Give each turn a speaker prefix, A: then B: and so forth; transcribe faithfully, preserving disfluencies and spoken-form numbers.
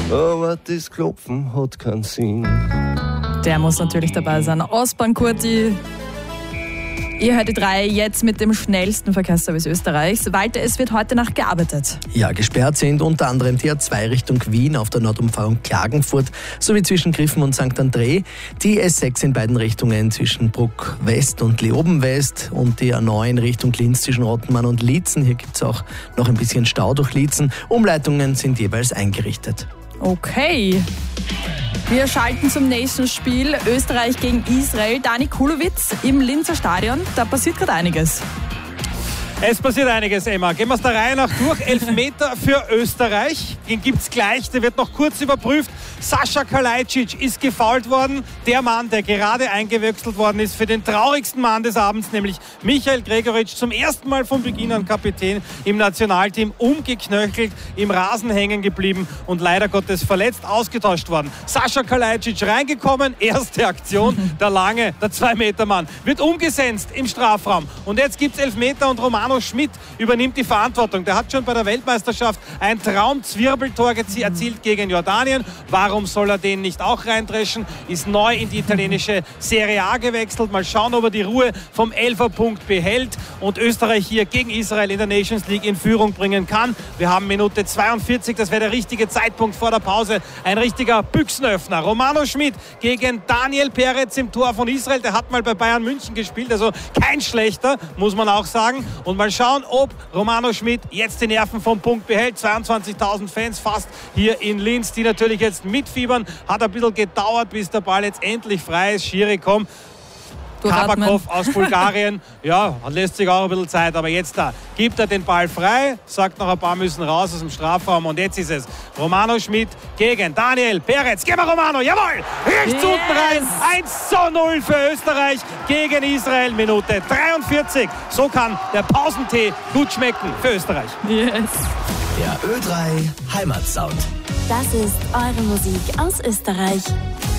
A: aber das Klopfen hat keinen Sinn.
B: Der muss natürlich dabei sein. Osborn Kurti. Ihr hört die drei jetzt mit dem schnellsten Verkehrsservice Österreichs. Walter, es wird heute Nacht gearbeitet.
C: Ja, gesperrt sind unter anderem die A zwei Richtung Wien auf der Nordumfahrung Klagenfurt sowie zwischen Griffen und Sankt André, die S sechs in beiden Richtungen zwischen Bruck West und Leoben West und die A neun Richtung Linz zwischen Rottenmann und Liezen. Hier gibt es auch noch ein bisschen Stau durch Liezen. Umleitungen sind jeweils eingerichtet.
B: Okay. Wir schalten zum nächsten Spiel. Österreich gegen Israel. Dani Kulowitz im Linzer Stadion. Da passiert gerade einiges.
D: Es passiert einiges, Emma. Gehen wir es der Reihe nach durch. Elfmeter für Österreich. Den gibt es gleich. Der wird noch kurz überprüft. Sascha Kalajdzic ist gefoult worden. Der Mann, der gerade eingewechselt worden ist für den traurigsten Mann des Abends, nämlich Michael Gregoritsch. Zum ersten Mal von Beginn an Kapitän im Nationalteam. Umgeknöchelt, im Rasen hängen geblieben und leider Gottes verletzt, ausgetauscht worden. Sascha Kalajdzic reingekommen. Erste Aktion. Der lange, der Zwei-Meter-Mann wird umgesetzt im Strafraum. Und jetzt gibt es Elfmeter und Romano Schmidt übernimmt die Verantwortung. Der hat schon bei der Weltmeisterschaft ein Traum-Zwirbeltor erzielt gegen Jordanien. Warum soll er den nicht auch reindreschen? Ist neu in die italienische Serie A gewechselt. Mal schauen, ob er die Ruhe vom Elferpunkt behält und Österreich hier gegen Israel in der Nations League in Führung bringen kann. Wir haben Minute zweiundvierzig. Das wäre der richtige Zeitpunkt vor der Pause. Ein richtiger Büchsenöffner. Romano Schmidt gegen Daniel Peretz im Tor von Israel. Der hat mal bei Bayern München gespielt. Also kein schlechter, muss man auch sagen. Und mal schauen, ob Romano Schmidt jetzt die Nerven vom Punkt behält. zweiundzwanzigtausend Fans fast hier in Linz, die natürlich jetzt mitfiebern. Hat ein bisschen gedauert, bis der Ball jetzt endlich frei ist. Schiri, komm. Kabakov aus Bulgarien, ja, lässt sich auch ein bisschen Zeit, aber jetzt da gibt er den Ball frei, sagt noch ein paar müssen raus aus dem Strafraum und jetzt ist es Romano Schmidt gegen Daniel Peretz. Geh mal Romano, jawohl, rechts yes. Unten rein, eins zu null für Österreich gegen Israel, Minute dreiundvierzig. So kann der Pausentee gut schmecken für Österreich.
B: Yes.
E: Der Ö drei Heimatsound.
F: Das ist eure Musik aus Österreich.